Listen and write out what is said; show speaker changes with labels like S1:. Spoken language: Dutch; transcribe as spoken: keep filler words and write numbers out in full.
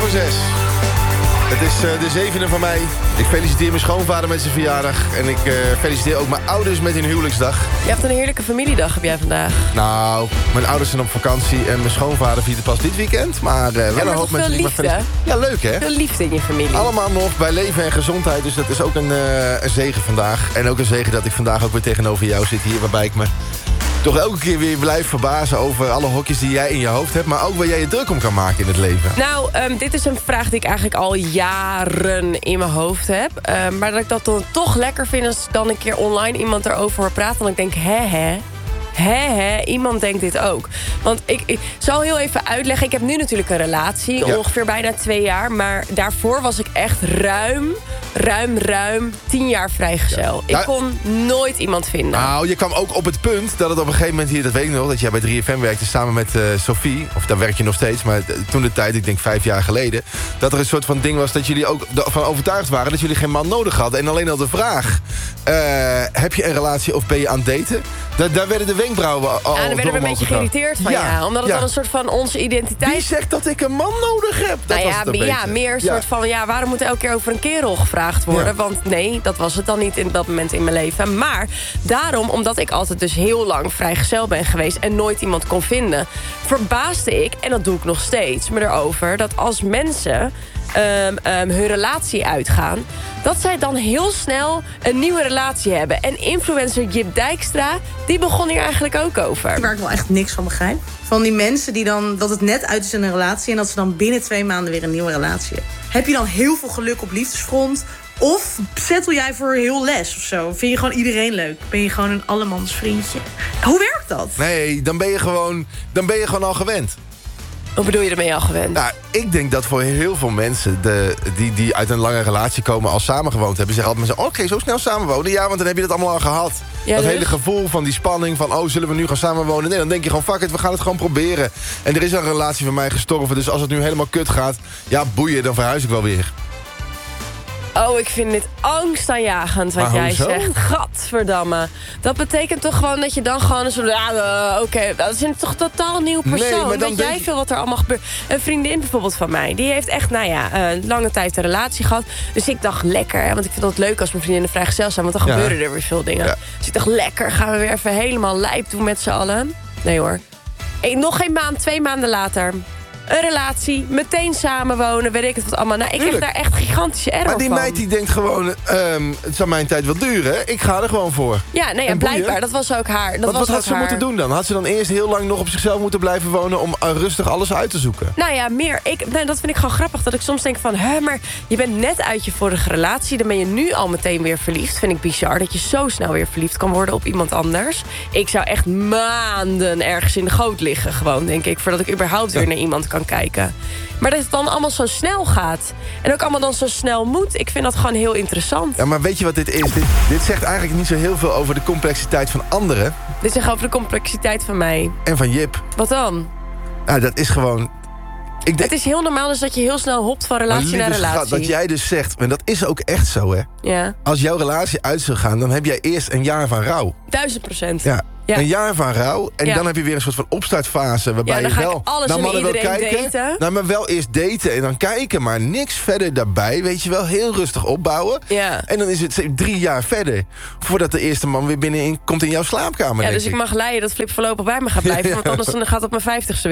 S1: voor zes. Het is uh, de zevende van mei. Ik feliciteer mijn schoonvader met zijn verjaardag. En ik uh, feliciteer ook mijn ouders met hun huwelijksdag.
S2: Je hebt een heerlijke familiedag, heb jij vandaag.
S1: Nou, mijn ouders zijn op vakantie en mijn schoonvader viert het pas dit weekend. Maar uh, wel
S2: ja,
S1: een hoop mensen die
S2: liefde.
S1: Ja, leuk hè?
S2: Veel liefde in je familie.
S1: Allemaal nog bij leven en gezondheid. Dus dat is ook een, uh, een zegen vandaag. En ook een zegen dat ik vandaag ook weer tegenover jou zit hier. Waarbij ik me toch elke keer weer blijf verbazen over alle hokjes die jij in je hoofd hebt. Maar ook waar jij je druk om kan maken in het leven.
S2: Nou, um, dit is een vraag die ik eigenlijk al jaren in mijn hoofd heb. Um, maar dat ik dat dan toch lekker vind als dan een keer online iemand erover hoor praten. Dan ik denk, hè hè. Hè, hè, iemand denkt dit ook. Want ik, ik zal heel even uitleggen. Ik heb nu natuurlijk een relatie, ja. ongeveer bijna twee jaar. Maar daarvoor was ik echt ruim, ruim, ruim tien jaar vrijgezel. Ja. Ik kon nooit iemand vinden.
S1: Nou, je kwam ook op het punt dat het op een gegeven moment hier... dat weet ik nog, dat jij bij drie F M werkte samen met uh, Sophie. Of daar werk je nog steeds, maar toen de tijd, ik denk vijf jaar geleden... dat er een soort van ding was dat jullie ook van overtuigd waren... dat jullie geen man nodig hadden. En alleen al de vraag, uh, heb je een relatie of ben je aan het daten? Da- daar werden de wenkbrauwen al
S2: ja, daar werden we een beetje geïrriteerd van, ja. ja omdat het ja. dan een soort van onze identiteit...
S1: Wie zegt dat ik een man nodig heb? Dat
S2: nou
S1: was
S2: ja,
S1: het een
S2: ja
S1: beetje.
S2: meer een
S1: ja.
S2: soort van... ja, waarom moet elke keer over een kerel gevraagd worden? Ja. Want nee, dat was het dan niet in dat moment in mijn leven. Maar daarom, omdat ik altijd dus heel lang vrijgezel ben geweest... en nooit iemand kon vinden, verbaasde ik... en dat doe ik nog steeds, me erover... dat als mensen... Um, um, hun relatie uitgaan... dat zij dan heel snel een nieuwe relatie hebben. En influencer Jip Dijkstra, die begon hier eigenlijk ook over.
S3: Waar ik wel echt niks van begrijp. Van die mensen die dan, dat het net uit is in een relatie... en dat ze dan binnen twee maanden weer een nieuwe relatie hebben. Heb je dan heel veel geluk op liefdesfront... of zettel jij voor heel les of zo? Vind je gewoon iedereen leuk? Ben je gewoon een allemans vriendje? Hoe werkt dat?
S1: Nee, dan ben je gewoon, dan ben je gewoon al gewend.
S2: Hoe bedoel je ermee al gewend?
S1: Nou, ik denk dat voor heel veel mensen... De, die, die uit een lange relatie komen al samengewoond hebben... zeggen altijd maar zo, oké, okay, zo snel samenwonen. Ja, want dan heb je dat allemaal al gehad. Ja, dat dus? hele gevoel van die spanning van... oh, zullen we nu gaan samenwonen? Nee, dan denk je gewoon, fuck it, we gaan het gewoon proberen. En er is een relatie van mij gestorven... dus als het nu helemaal kut gaat... ja, boeien, dan verhuis ik wel weer.
S2: Oh, ik vind dit angstaanjagend wat maar jij hoezo? zegt. Gadverdamme. Dat betekent toch gewoon dat je dan gewoon een soort... Uh, Oké, okay, dat is een toch totaal nieuw persoon. Nee, maar dan Weet jij je... veel wat er allemaal gebeurt? Een vriendin bijvoorbeeld van mij. Die heeft echt, nou ja, uh, lange tijd een relatie gehad. Dus ik dacht, lekker. Hè, want ik vind het leuk als mijn vriendinnen vrijgezel zijn. Want dan ja. gebeuren er weer veel dingen. Ja. Dus ik dacht, lekker. Gaan we weer even helemaal lijp doen met z'n allen. Nee hoor. Hey, nog geen maand, twee maanden later... een relatie, meteen samenwonen, weet ik het wat allemaal. Nou, ik heb daar echt gigantische error van.
S1: Maar die
S2: van.
S1: meid die denkt gewoon, um, het zal mijn tijd wel duren. Ik ga er gewoon voor.
S2: Ja, nee, ja, blijkbaar. Dat was ook haar. Dat
S1: wat
S2: was
S1: wat
S2: ook
S1: had ze
S2: haar...
S1: moeten doen dan? Had ze dan eerst heel lang nog op zichzelf moeten blijven wonen... om uh, rustig alles uit te zoeken?
S2: Nou ja, meer. Ik, nee, dat vind ik gewoon grappig. Dat ik soms denk van, hè, maar je bent net uit je vorige relatie... dan ben je nu al meteen weer verliefd. Vind ik bizar dat je zo snel weer verliefd kan worden op iemand anders. Ik zou echt maanden ergens in de goot liggen gewoon, denk ik... voordat ik überhaupt weer ja. naar iemand kan kijken. Maar dat het dan allemaal zo snel gaat. En ook allemaal dan zo snel moet. Ik vind dat gewoon heel interessant.
S1: Ja, maar weet je wat dit is? Dit, dit zegt eigenlijk niet zo heel veel over de complexiteit van anderen.
S2: Dit zegt over de complexiteit van mij.
S1: En van Jip.
S2: Wat dan?
S1: Nou, dat is gewoon... Ik denk...
S2: Het is heel normaal dus dat je heel snel hopt van relatie naar relatie.
S1: Schat, dat jij dus zegt, en dat is ook echt zo, hè?
S2: Ja.
S1: Als jouw relatie uit zou gaan, dan heb jij eerst een jaar van rouw.
S2: Duizend procent.
S1: Ja. Ja. Een jaar van rouw. En
S2: ja.
S1: dan heb je weer een soort van opstartfase... waarbij
S2: ja, dan
S1: je
S2: ga
S1: wel
S2: ik alles
S1: naar mannen wil kijken.
S2: Daten.
S1: Nou, maar wel eerst daten en dan kijken. Maar niks verder daarbij. Weet je wel, heel rustig opbouwen.
S2: Ja. En
S1: dan is het drie jaar verder... voordat de eerste man weer binnenin komt in jouw slaapkamer.
S2: Ja,
S1: denk
S2: dus ik mag leiden dat Flip voorlopig bij me gaat blijven. ja. Want anders dan gaat het op mijn vijftigste